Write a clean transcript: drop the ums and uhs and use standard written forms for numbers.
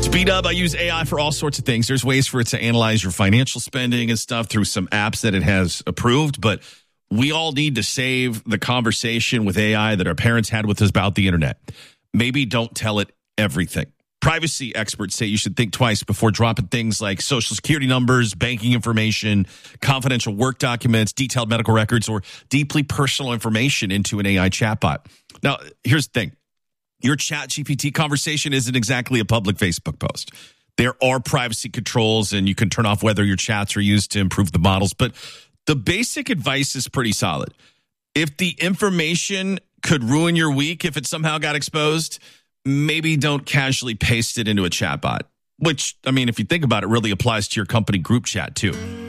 Speed Up, I use AI for all sorts of things. There's ways for it to analyze your financial spending and stuff through some apps that it has approved, but we all need to save the conversation with AI that our parents had with us about the internet. Maybe don't tell it everything. Privacy experts say you should think twice before dropping things like social security numbers, banking information, confidential work documents, detailed medical records, or deeply personal information into an AI chatbot. Now, here's the thing. Your ChatGPT conversation isn't exactly a public Facebook post. There are privacy controls, and you can turn off whether your chats are used to improve the models. But the basic advice is pretty solid. If the information could ruin your week, if it somehow got exposed, maybe don't casually paste it into a chatbot. Which, I mean, if you think about it, really applies to your company group chat, too.